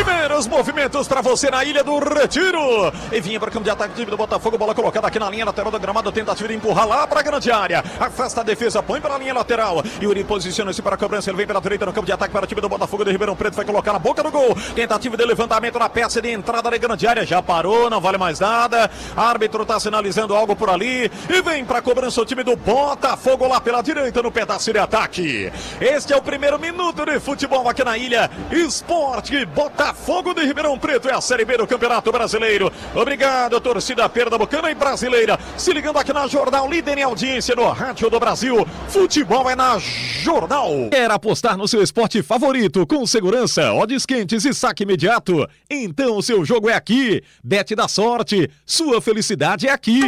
Primeiros movimentos para você na Ilha do Retiro. E vinha para o campo de ataque do Botafogo. Bola colocada aqui na linha lateral do gramado. Tentativa de empurrar lá para a grande área. Afasta a defesa, põe para a linha lateral. Yuri posiciona-se para a cobrança. Ele vem pela direita no campo de ataque para o time do Botafogo de Ribeirão Preto. Vai colocar na boca do gol. Tentativa de levantamento na peça de entrada da grande área. Já parou, não vale mais nada. Árbitro está sinalizando algo por ali. E vem para a cobrança o time do Botafogo lá pela direita no pedaço de ataque. Este é o primeiro minuto de futebol aqui na Ilha. Esporte Botafogo de Ribeirão Preto é a Série B do Campeonato Brasileiro. Obrigado, torcida pernambucana e brasileira. Se ligando aqui na Jornal, líder em audiência no Rádio do Brasil. Futebol é na Jornal. Quer apostar no seu esporte favorito com segurança, odds quentes e saque imediato? Então o seu jogo é aqui. Bet da sorte. Sua felicidade é aqui.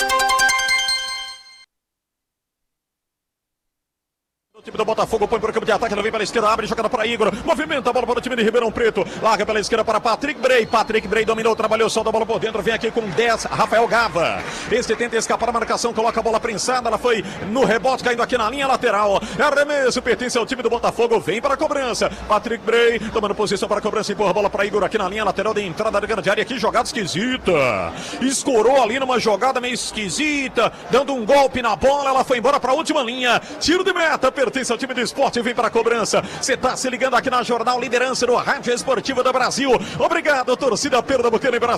O time do Botafogo põe para o campo de ataque, ele vem pela esquerda, abre, jogada para Igor, movimenta a bola para o time de Ribeirão Preto, larga pela esquerda para Patrick Bray dominou, trabalhou, solta a bola por dentro, vem aqui com 10, Rafael Gava, este tenta escapar da marcação, coloca a bola prensada, ela foi no rebote, caindo aqui na linha lateral, arremesso, pertence ao time do Botafogo, vem para a cobrança, Patrick Bray, tomando posição para a cobrança, empurra a bola para Igor aqui na linha lateral de entrada da grande área, que jogada esquisita, escorou ali numa jogada meio esquisita, dando um golpe na bola, ela foi embora para a última linha, tiro de meta, pertence ao time do esporte, vem para a cobrança. Você está se ligando aqui na Jornal, liderança do Rádio Esportivo do Brasil. Obrigado, torcida pernambucana e Brasil.